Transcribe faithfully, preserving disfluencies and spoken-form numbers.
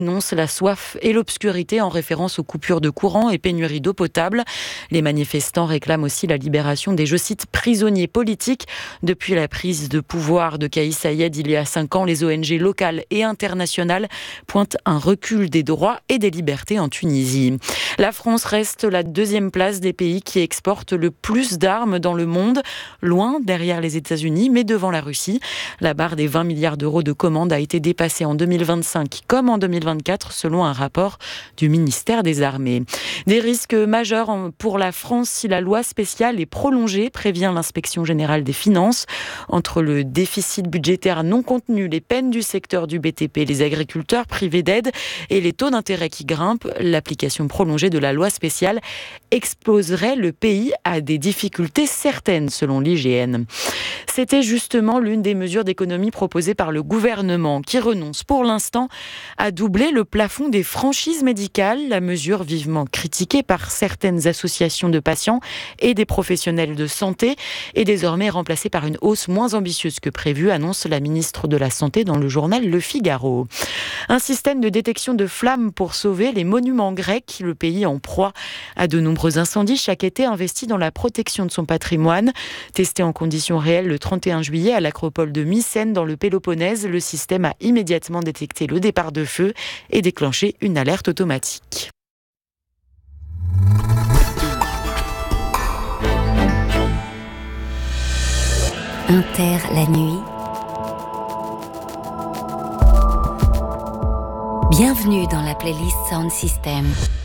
Annonce la soif et l'obscurité en référence aux coupures de courant et pénuries d'eau potable. Les manifestants réclament aussi la libération des, je cite, prisonniers politiques. Depuis la prise de pouvoir de Kais Saied il y a cinq ans, les O N G locales et internationales pointent un recul des droits et des libertés en Tunisie. La France reste la deuxième place des pays qui exportent le plus d'armes dans le monde, loin derrière les États-Unis, mais devant la Russie. La barre des vingt milliards d'euros de commandes a été dépassée en deux mille vingt-cinq comme en deux mille vingt-quatre selon un rapport du ministère des Armées. Des risques majeurs pour la France si la loi spéciale est prolongée, prévient l'inspection générale des finances. Entre le déficit budgétaire non contenu, les peines du secteur du B T P, les agriculteurs privés d'aide et les taux d'intérêt qui grimpent, l'application prolongée de la loi spéciale exposerait le pays à des difficultés certaines selon l'I G N. C'était justement l'une des mesures d'économie proposées par le gouvernement qui renonce pour l'instant à doubler le plafond des franchises médicales, la mesure vivement critiquée par certaines associations de patients et des professionnels de santé est désormais remplacée par une hausse moins ambitieuse que prévue, annonce la ministre de la Santé dans le journal Le Figaro. Un système de détection de flammes pour sauver les monuments grecs, le pays en proie à de nombreux incendies chaque été investi dans la protection de son patrimoine. Testé en conditions réelles le trente et un juillet à l'acropole de Mycène dans le Péloponnèse, le système a immédiatement détecté le départ de feu et déclenché une alerte automatique. Inter la nuit. Bienvenue dans la playlist Sound System.